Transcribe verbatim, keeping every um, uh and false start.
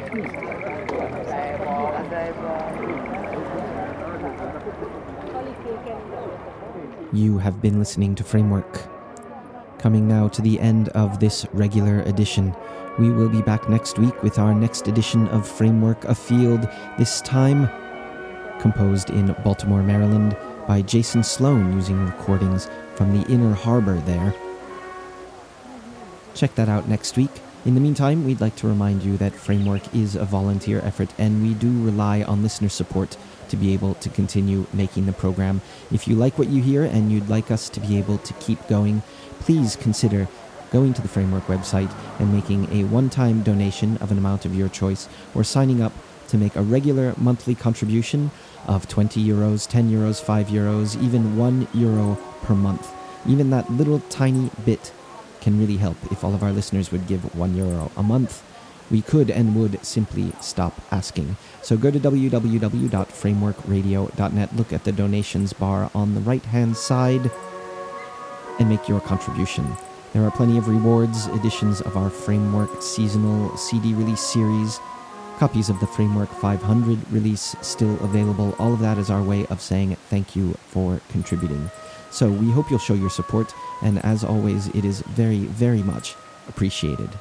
You have been listening to Framework. Coming now to the end of this regular edition. We will be back next week with our next edition of Framework Afield, this time composed in Baltimore, Maryland by Jason Sloan using recordings from the Inner Harbor there. Check that out next week. In the meantime, we'd like to remind you that Framework is a volunteer effort and we do rely on listener support to be able to continue making the program. If you like what you hear and you'd like us to be able to keep going, please consider going to the Framework website and making a one-time donation of an amount of your choice, or signing up to make a regular monthly contribution of twenty euros, ten euros, five euros, even one euro per month. Even that little tiny bit can really help. If all of our listeners would give one euro a month, we could and would simply stop asking. So go to w w w dot framework radio dot net, look at the donations bar on the right-hand side, and make your contribution. There are plenty of rewards, editions of our Framework seasonal C D release series, copies of the Framework five hundred release still available. All of that is our way of saying thank you for contributing. So we hope you'll show your support, and as always, it is very, very much appreciated.